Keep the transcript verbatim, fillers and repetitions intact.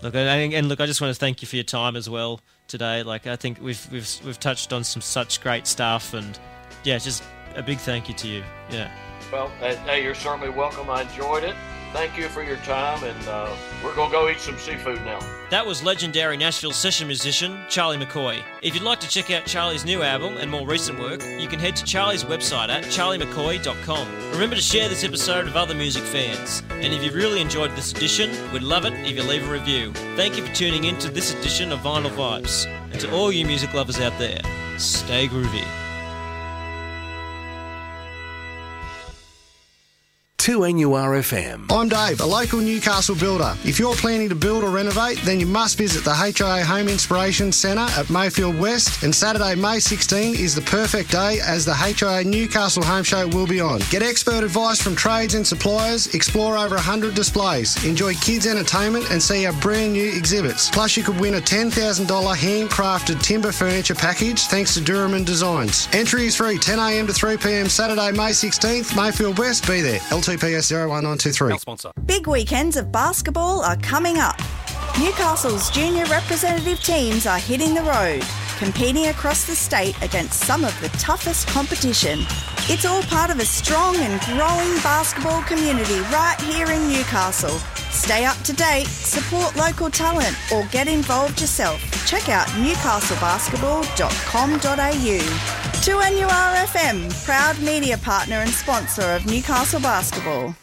Look, and, and look, I just want to thank you for your time as well today. Like, I think we've we've we've touched on some such great stuff, and yeah, just a big thank you to you. Yeah. Well, hey, you're certainly welcome. I enjoyed it. Thank you for your time, and uh, we're going to go eat some seafood now. That was legendary Nashville session musician Charlie McCoy. If you'd like to check out Charlie's new album and more recent work, you can head to Charlie's website at charlie mccoy dot com. Remember to share this episode with other music fans. And if you've really enjoyed this edition, we'd love it if you leave a review. Thank you for tuning in to this edition of Vinyl Vibes. And to all you music lovers out there, stay groovy. two N U R F M. I'm Dave, a local Newcastle builder. If you're planning to build or renovate, then you must visit the H I A Home Inspiration Centre at Mayfield West, and Saturday, May sixteenth is the perfect day as the H I A Newcastle Home Show will be on. Get expert advice from trades and suppliers, explore over one hundred displays, enjoy kids' entertainment and see our brand new exhibits. Plus you could win a ten thousand dollars handcrafted timber furniture package thanks to Durham Designs. Entry is free, ten a m to three p m Saturday, May sixteenth, Mayfield West. Be there. L T P S zero one nine two three. Sponsor. Big weekends of basketball are coming up. Newcastle's junior representative teams are hitting the road, competing across the state against some of the toughest competition. It's all part of a strong and growing basketball community right here in Newcastle. Stay up to date, support local talent, or get involved yourself. Check out newcastle basketball dot com dot a u. two N U R F M, proud media partner and sponsor of Newcastle Basketball.